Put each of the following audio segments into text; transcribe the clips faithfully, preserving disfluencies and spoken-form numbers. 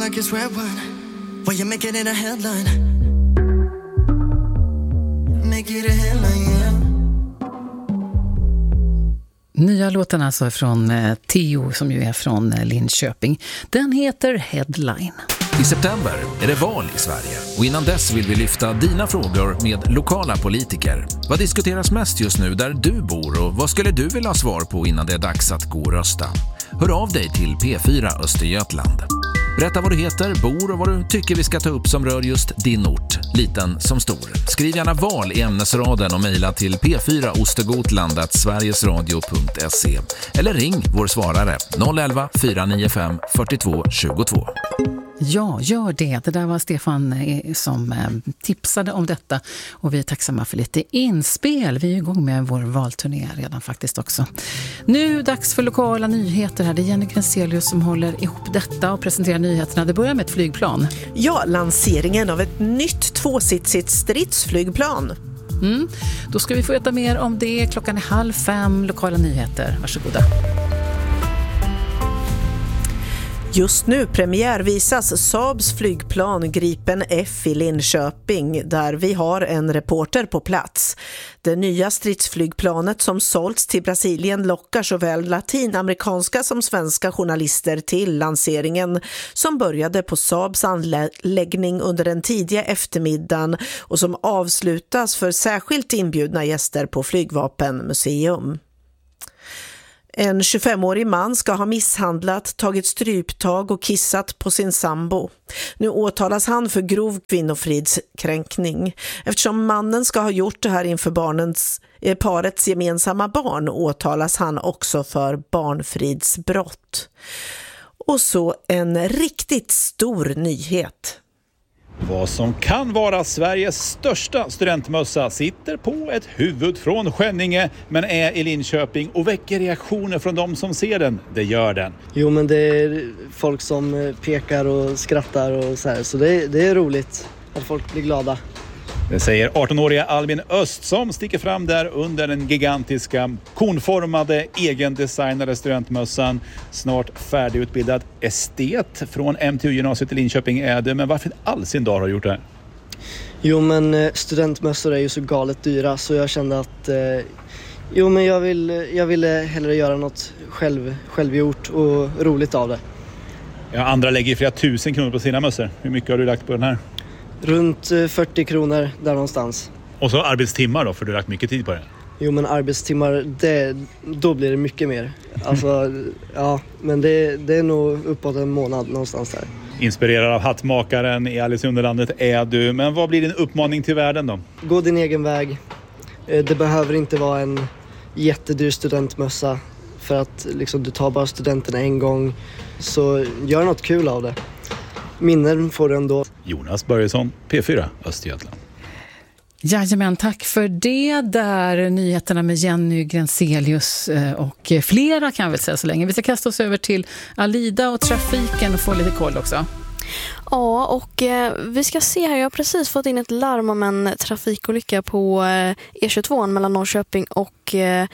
like it's red wine. Why you make it in a headline? Make it a headline, yeah. Nya låten alltså från eh, Theo som ju är från eh, Linköping. Den heter Headline. I september är det val i Sverige och innan dess vill vi lyfta dina frågor med lokala politiker. Vad diskuteras mest just nu där du bor och vad skulle du vilja ha svar på innan det är dags att gå och rösta? Hör av dig till P fyra Östergötland. Berätta vad du heter, bor och vad du tycker vi ska ta upp som rör just din ort, liten som stor. Skriv gärna val i ämnesraden och mejla till p fyra ostergotland snabel-a sverigesradio punkt se eller ring vår svarare noll elva fyra nio fem fyrtiotvå tjugotvå. Ja, gör det. Det där var Stefan eh, som eh, tipsade om detta och vi är tacksamma för lite inspel. Vi är igång med vår valturné redan faktiskt också. Nu dags för lokala nyheter här. Det är Jenny Grenselius som håller ihop detta och presenterar nyheterna. Det börjar med ett flygplan. Ja, lanseringen av ett nytt tvåsitsigt stridsflygplan. Mm. Då ska vi få veta mer om det. Klockan är halv fem. Lokala nyheter. Varsågoda. Just nu premiärvisas Saabs flygplan Gripen F i Linköping där vi har en reporter på plats. Det nya stridsflygplanet som sålts till Brasilien lockar såväl latinamerikanska som svenska journalister till lanseringen som började på Saabs anläggning under den tidiga eftermiddagen och som avslutas för särskilt inbjudna gäster på Flygvapenmuseum. En tjugofemårig man ska ha misshandlat, tagit stryptag och kissat på sin sambo. Nu åtalas han för grov kvinnofridskränkning. Eftersom mannen ska ha gjort det här inför barnens, eh, parets gemensamma barn åtalas han också för barnfridsbrott. Och så en riktigt stor nyhet. Vad som kan vara Sveriges största studentmössa sitter på ett huvud från Skänninge men är i Linköping och väcker reaktioner från de som ser den. Det gör den. Jo, men det är folk som pekar och skrattar och så här, så det är, det är roligt att folk blir glada. Det säger arton-åriga Albin Öst som sticker fram där under den gigantiska konformade egendesignade studentmössan. Snart färdigutbildad estet från M T U-gymnasiet i Linköping är det. Men varför all sin dag har gjort det här? Jo, men studentmössor är ju så galet dyra så jag kände att eh, jo, men jag, vill, jag ville hellre göra något själv, självgjort och roligt av det. Ja, andra lägger flera tusen kronor på sina mössor. Hur mycket har du lagt på den här? Runt fyrtio kronor där någonstans. Och så arbetstimmar då, för du har lagt mycket tid på det. Jo, men arbetstimmar, det, då blir det mycket mer. Alltså, ja, men det, det är nog uppåt en månad någonstans där. Inspirerad av hattmakaren i Alice i Underlandet är du. Men vad blir din uppmaning till världen då? Gå din egen väg. Det behöver inte vara en jättedyr studentmössa för att liksom, du tar bara studenterna en gång. Så gör något kul av det. Minnen får du ändå. Jonas Börjesson, P fyra Östergötland. Jajamän, tack för det där. Nyheterna med Jenny Grenselius och flera kan jag väl säga så länge. Vi ska kasta oss över till Alida och trafiken och få lite koll också. Ja, och eh, vi ska se här. Jag har precis fått in ett larm om en trafikolycka på eh, E tjugotvå mellan Norrköping och eh,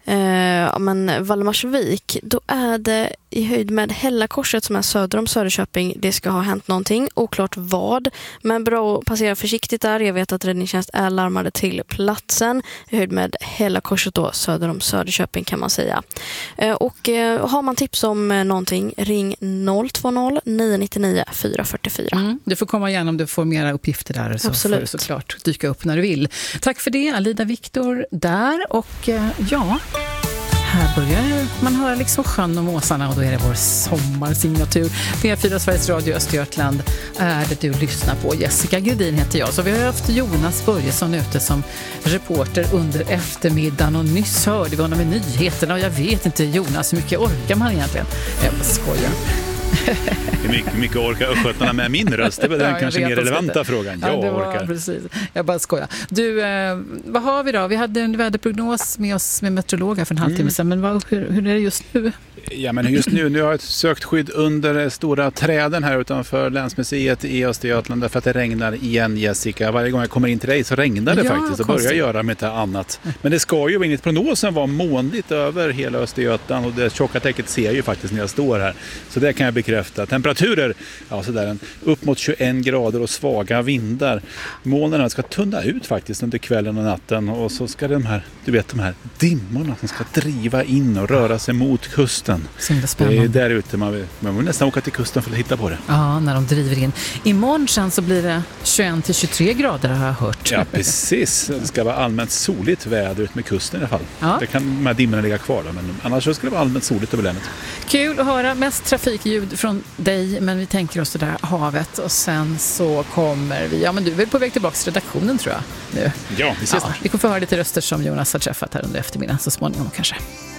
eh, men Valdemarsvik. Då är det i höjd med Hällakorset som är söder om Söderköping. Det ska ha hänt någonting, oklart vad. Men bra att passera försiktigt där. Jag vet att räddningstjänst är larmade till platsen. I höjd med Hällakorset då, söder om Söderköping kan man säga. Eh, och eh, har man tips om eh, någonting, ring noll två noll nio nio nio fyra fyra fyra. Mm, du får komma igen om du får mera uppgifter där. Så absolut. Får du såklart dyka upp när du vill. Tack för det, Alida Viktor där. Och eh, ja... Här börjar man höra liksom sjön och måsarna och då är det vår sommarsignatur. P fyra Sveriges Radio Östergötland är det du lyssnar på. Jessica Gredin heter jag. Så vi har haft Jonas Börjesson ute som reporter under eftermiddagen och nyss hörde vi honom i nyheterna och jag vet inte Jonas hur mycket orkar man egentligen? Jag skojar. Hur mycket, mycket orkar östgötarna med min röst? Det var den ja, kanske mer relevanta frågan. Jag ja, det var, orkar. Precis. Jag bara skojar. Du, eh, vad har vi då? Vi hade en väderprognos med oss med meteorologer för en halvtimme mm. sedan. Men vad, hur, hur är det just nu? Ja, men just nu, nu har jag sökt skydd under stora träden här utanför Länsmuseet i Östergötland därför att det regnar igen, Jessica. Varje gång jag kommer in till dig så regnar det ja, faktiskt och börjar göra med det annat. Men det ska ju enligt prognosen vara molnigt över hela Östergötland och det tjocka täcket ser jag ju faktiskt när jag står här. Så det kan jag bekräfta. Temperaturer, ja sådär en, upp mot tjugoen grader och svaga vindar. Molnen ska tunna ut faktiskt under kvällen och natten och så ska de här, du vet de här dimmorna som ska driva in och röra sig mot kusten. Det är där ute man vill, man vill nästan åka till kusten för att hitta på det. Ja, när de driver in. Imorgon sen så blir det tjugoen till tjugotre grader har jag hört. Ja, precis. Det ska vara allmänt soligt väder ut med kusten i alla fall. Ja. Det kan de här dimmorna ligga kvar då, men annars så ska det vara allmänt soligt över länet. Kul att höra, mest trafikljud från dig, men vi tänker oss det där havet och sen så kommer vi, ja men du är väl på väg tillbaka till redaktionen tror jag nu. Ja, vi ses ja, vi kommer få höra lite röster som Jonas har träffat här under eftermiddagen så småningom kanske.